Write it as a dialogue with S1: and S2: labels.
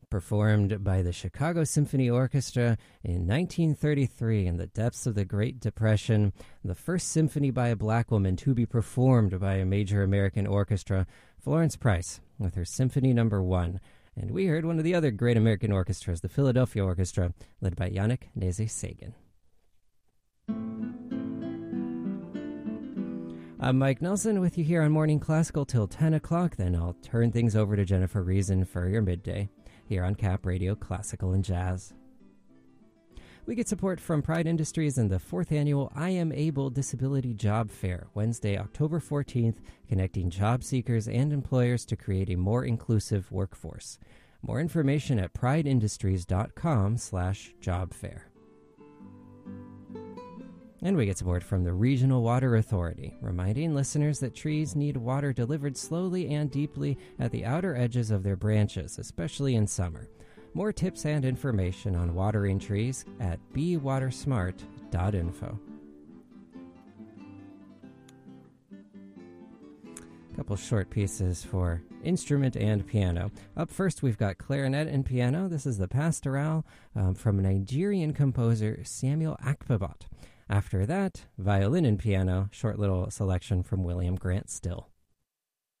S1: Performed by the Chicago Symphony Orchestra in 1933 in the depths of the Great Depression, the first symphony by a black woman to be performed by a major American orchestra, Florence Price, with her Symphony No. 1. And we heard one of the other great American orchestras, the Philadelphia Orchestra, led by Yannick Nézet-Séguin. I'm Mike Nelson with you here on Morning Classical till 10 o'clock. Then I'll turn things over to Jennifer Reason for your midday here on Cap Radio Classical and Jazz. We get support from Pride Industries and the 4th Annual I Am Able Disability Job Fair, Wednesday, October 14th, connecting job seekers and employers to create a more inclusive workforce. More information at prideindustries.com/jobfair. And we get support from the Regional Water Authority, reminding listeners that trees need water delivered slowly and deeply at the outer edges of their branches, especially in summer. More tips and information on watering trees at bewatersmart.info. A couple short pieces for instrument and piano. Up first, we've got clarinet and piano. This is the Pastoral from Nigerian composer Samuel Akpabot. After that, violin and piano, short little selection from William Grant Still.